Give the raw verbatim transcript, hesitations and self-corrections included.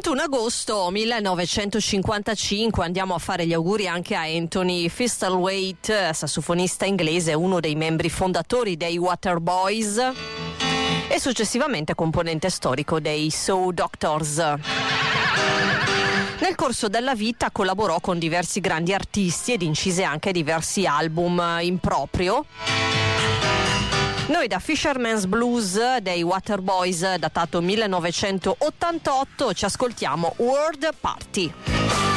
ventuno agosto millenovecentocinquantacinque, andiamo a fare gli auguri anche a Anthony Fistlethwaite, sassofonista inglese, uno dei membri fondatori dei Waterboys e successivamente componente storico dei Soul Doctors. Nel corso della vita collaborò con diversi grandi artisti ed incise anche diversi album in proprio. Noi da Fisherman's Blues dei Waterboys, datato millenovecentottantotto, ci ascoltiamo World Party.